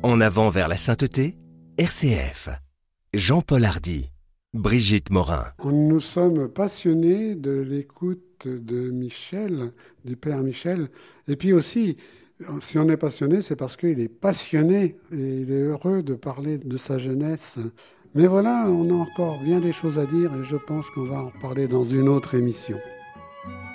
En avant vers la sainteté, RCF. Jean-Paul Hardy, Brigitte Morin. Nous sommes passionnés de l'écoute de Michel, du Père Michel. Et puis aussi, si on est passionné, c'est parce qu'il est passionné et il est heureux de parler de sa jeunesse. Mais voilà, on a encore bien des choses à dire et je pense qu'on va en parler dans une autre émission.